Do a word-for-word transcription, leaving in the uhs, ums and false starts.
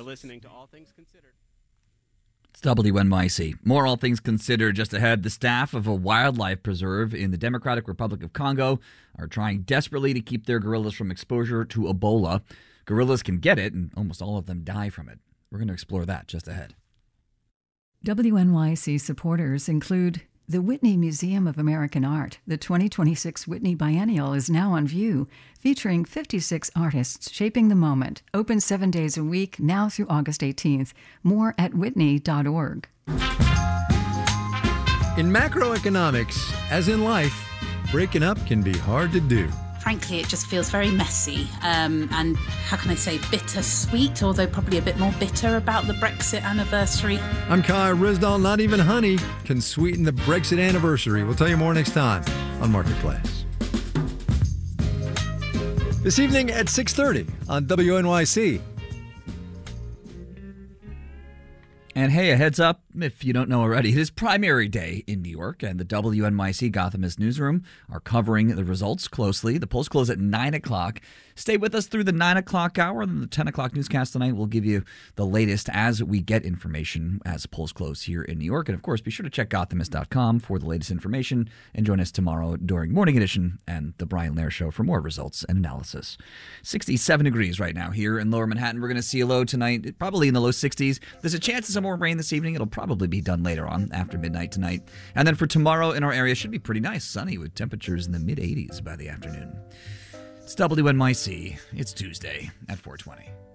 listening to All Things Considered. It's W N Y C. More All Things Considered just ahead. The staff of a wildlife preserve in the Democratic Republic of Congo are trying desperately to keep their gorillas from exposure to Ebola. Gorillas can get it, and almost all of them die from it. We're going to explore that just ahead. W N Y C supporters include the Whitney Museum of American Art. The twenty twenty-six Whitney Biennial is now on view, featuring fifty-six artists shaping the moment. Open seven days a week, now through August eighteenth. More at whitney dot org. In macroeconomics, as in life, breaking up can be hard to do. Frankly, it just feels very messy um, and, how can I say, bittersweet, although probably a bit more bitter about the Brexit anniversary. I'm Kai Rizdal. Not even honey can sweeten the Brexit anniversary. We'll tell you more next time on Marketplace. This evening at six thirty on W N Y C. And hey, a heads up, if you don't know already, it is primary day in New York, and the W N Y C Gothamist newsroom are covering the results closely. The polls close at nine o'clock. Stay with us through the nine o'clock hour, and then the ten o'clock newscast tonight will give you the latest as we get information as polls close here in New York. And, of course, be sure to check Gothamist dot com for the latest information, and join us tomorrow during Morning Edition and The Brian Lair Show for more results and analysis. sixty-seven degrees right now here in Lower Manhattan. We're going to see a low tonight, probably in the low sixties. There's a chance of some more rain this evening. It'll probably be done later on after midnight tonight. And then for tomorrow in our area, should be pretty nice, sunny with temperatures in the mid eighties by the afternoon. It's W N Y C. It's Tuesday at four twenty.